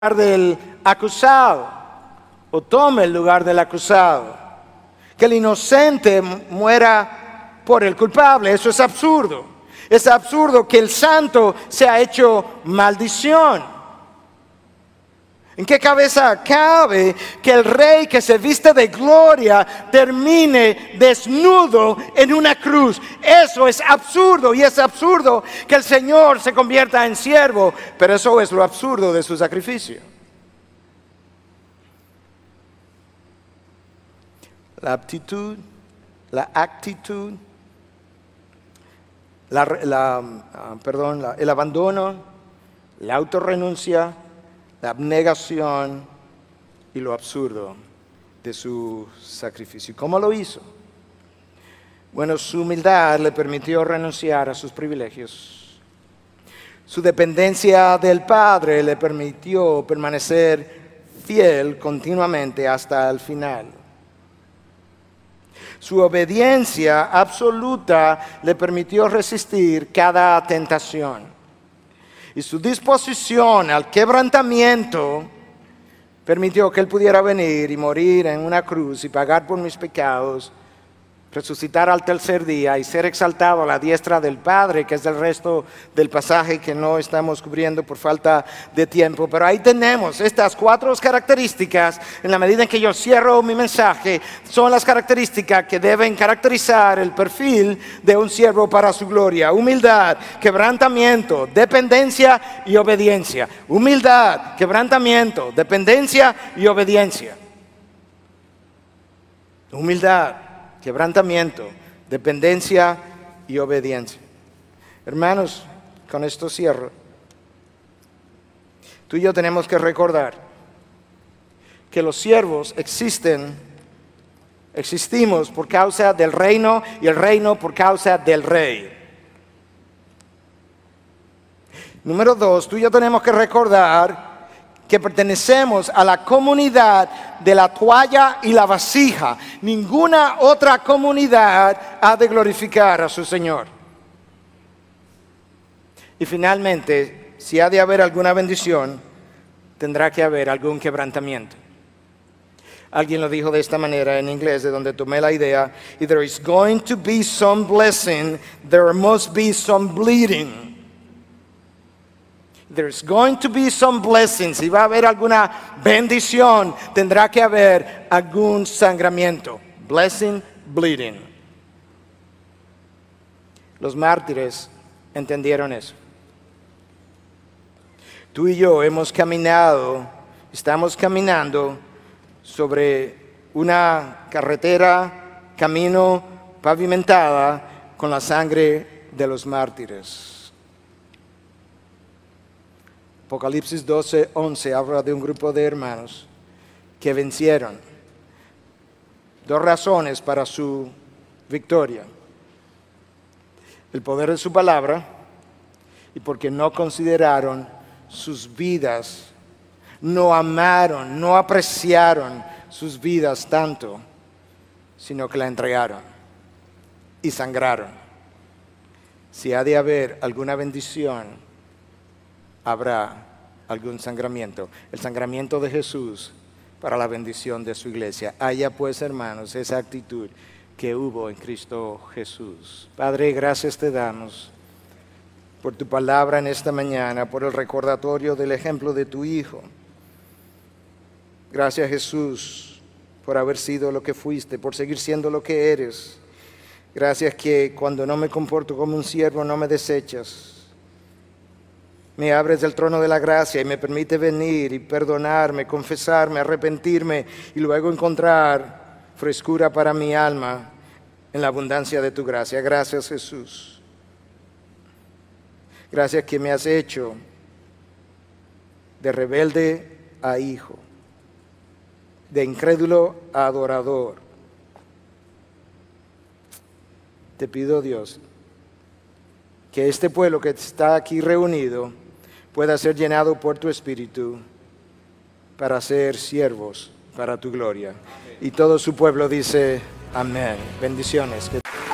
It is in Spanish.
del acusado o tome el lugar del acusado. Que el inocente muera por el culpable. Eso es absurdo. Es absurdo que el santo sea hecho maldición. ¿En qué cabeza cabe que el rey que se viste de gloria termine desnudo en una cruz? Eso es absurdo, y es absurdo que el Señor se convierta en siervo, pero eso es lo absurdo de su sacrificio. La actitud, el abandono, la autorrenuncia, la abnegación y lo absurdo de su sacrificio. ¿Cómo lo hizo? Bueno, su humildad le permitió renunciar a sus privilegios. Su dependencia del Padre le permitió permanecer fiel continuamente hasta el final. Su obediencia absoluta le permitió resistir cada tentación. Y su disposición al quebrantamiento permitió que Él pudiera venir y morir en una cruz y pagar por mis pecados, resucitar al tercer día y ser exaltado a la diestra del Padre, que es el resto del pasaje que no estamos cubriendo por falta de tiempo. Pero ahí tenemos estas 4 características. En la medida en que yo cierro mi mensaje, son las características que deben caracterizar el perfil de un siervo para su gloria: humildad, quebrantamiento, dependencia y obediencia. Humildad, quebrantamiento, dependencia y obediencia. Humildad, quebrantamiento, dependencia y obediencia. Hermanos, con esto cierro. Tú y yo tenemos que recordar que los siervos existimos por causa del reino y el reino por causa del rey. Número 2, tú y yo tenemos que recordar que pertenecemos a la comunidad de la toalla y la vasija. Ninguna otra comunidad ha de glorificar a su Señor. Y finalmente, si ha de haber alguna bendición, tendrá que haber algún quebrantamiento. Alguien lo dijo de esta manera en inglés, de donde tomé la idea: if there is going to be some blessing, there must be some bleeding. There's going to be some blessings. Si va a haber alguna bendición, tendrá que haber algún sangramiento. Blessing, bleeding. Los mártires entendieron eso. Tú y yo estamos caminando sobre una carretera, camino pavimentada con la sangre de los mártires. Apocalipsis 12:11 habla de un grupo de hermanos que vencieron. 2 razones para su victoria: el poder de su palabra y porque no consideraron sus vidas, no amaron, no apreciaron sus vidas tanto, sino que la entregaron y sangraron. Si ha de haber alguna bendición, habrá algún sangramiento. El sangramiento de Jesús para la bendición de su iglesia. Haya pues, hermanos, esa actitud que hubo en Cristo Jesús. Padre, gracias te damos por tu palabra en esta mañana, por el recordatorio del ejemplo de tu Hijo. Gracias, Jesús, por haber sido lo que fuiste, por seguir siendo lo que eres. Gracias que cuando no me comporto como un siervo no me desechas. Me abres del trono de la gracia y me permite venir y perdonarme, confesarme, arrepentirme y luego encontrar frescura para mi alma en la abundancia de tu gracia. Gracias, Jesús. Gracias que me has hecho de rebelde a hijo, de incrédulo a adorador. Te pido, Dios, que este pueblo que está aquí reunido pueda ser llenado por tu Espíritu para ser siervos para tu gloria. Y todo su pueblo dice amén. Bendiciones.